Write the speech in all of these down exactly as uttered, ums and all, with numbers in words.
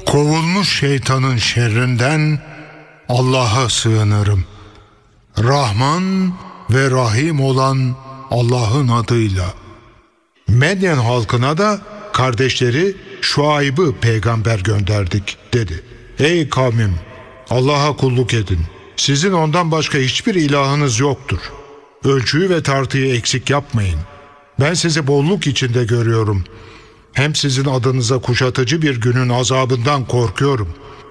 Kovulmuş şeytanın şerrinden Allah'a sığınırım. Rahman ve Rahim olan Allah'ın adıyla. Medyen halkına da kardeşleri Şuayb'ı peygamber gönderdik dedi. Ey kavmim, Allah'a kulluk edin. Sizin ondan başka hiçbir ilahınız yoktur. Ölçüyü ve tartıyı eksik yapmayın. Ben sizi bolluk içinde görüyorum. Hem sizin adınıza kuşatıcı bir günün azabından korkuyorum.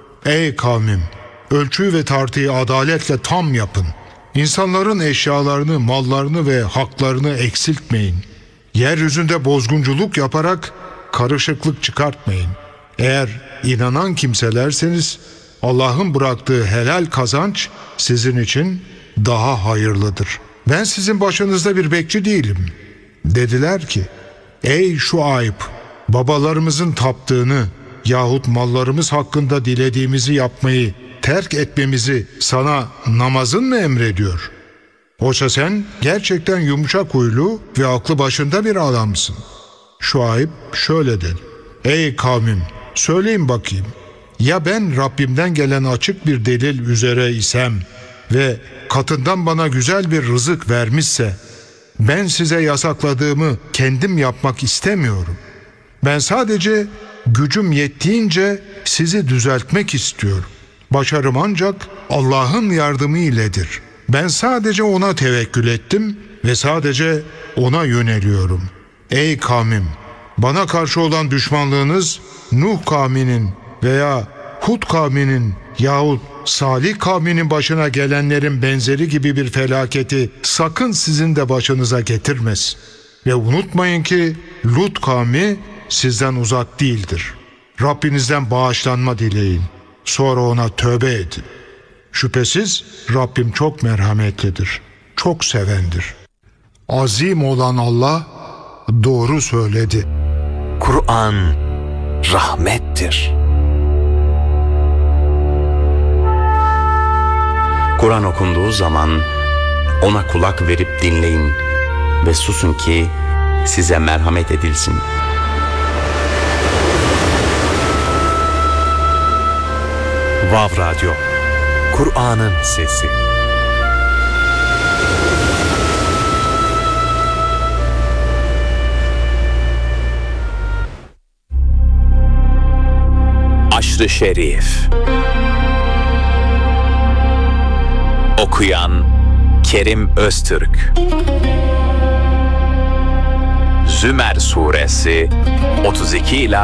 Ey kavmim, ölçüyü ve tartıyı adaletle tam yapın. İnsanların eşyalarını, mallarını ve haklarını eksiltmeyin. Yeryüzünde bozgunculuk yaparak karışıklık çıkartmayın. Eğer inanan kimselerseniz Allah'ın bıraktığı helal kazanç sizin için daha hayırlıdır. Ben sizin başınızda bir bekçi değilim. Dediler ki, ey Şuayb, babalarımızın taptığını yahut mallarımız hakkında dilediğimizi yapmayı terk etmemizi sana namazın mı emrediyor? Oysa sen gerçekten yumuşak huylu ve aklı başında bir adamsın. Şuayb şöyle dedi. Ey kavmim, söyleyin bakayım. Ya ben Rabbimden gelen açık bir delil üzere isem ve katından bana güzel bir rızık vermişse, ben size yasakladığımı kendim yapmak istemiyorum. Ben sadece gücüm yettiğince sizi düzeltmek istiyorum. Başarım ancak Allah'ın yardımı iledir. Ben sadece ona tevekkül ettim ve sadece ona yöneliyorum. Ey kavmim, bana karşı olan düşmanlığınız Nuh kavminin veya Hud kavminin yahut Salih kavminin başına gelenlerin benzeri gibi bir felaketi sakın sizin de başınıza getirmez. Ve unutmayın ki Lut kavmi sizden uzak değildir. Rabbinizden bağışlanma dileyin. Sonra ona tövbe edin. Şüphesiz Rabbim çok merhametlidir, çok sevendir. Azim olan Allah doğru söyledi. Kur'an rahmettir. Kur'an okunduğu zaman ona kulak verip dinleyin ve susun ki size merhamet edilsin. Vav Radyo, Kur'an'ın sesi. Aşr-ı Şerif. Okuyan Kerim Öztürk. Zümer Suresi otuz iki ila